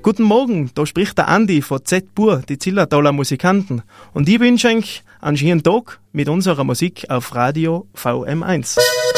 Guten Morgen, da spricht der Andi von Z-Pur, die Zillertaler Musikanten. Und ich wünsche euch einen schönen Tag mit unserer Musik auf Radio VM1.